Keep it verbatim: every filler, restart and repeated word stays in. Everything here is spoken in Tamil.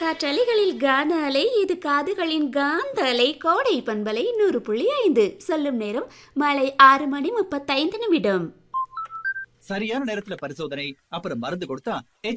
காற்றலைகளில் கான அலை, இது காதுகளின் காந்த அலை. கோடை பண்பலை நூறு புள்ளி ஐந்து. சொல்லும் நேரம் மாலை ஆறு மணி முப்பத்தைந்து நிமிடம். சரியான நேரத்துல பரிசோதனை அப்புறம் மருந்து கொடுத்தா